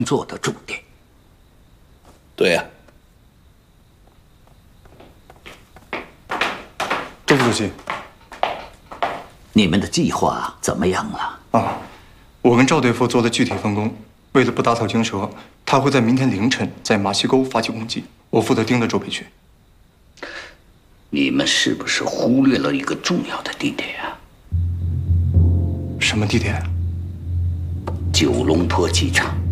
作的重点。 对呀。 周副主席， 你们的计划怎么样了？ 啊，我跟赵对付做了具体分工。为了不打草惊蛇，他会在明天凌晨在马溪沟发起攻击，我负责盯着周北区。 你们是不是忽略了一个重要的地点啊？ 什么地点？ 九龙坡机场。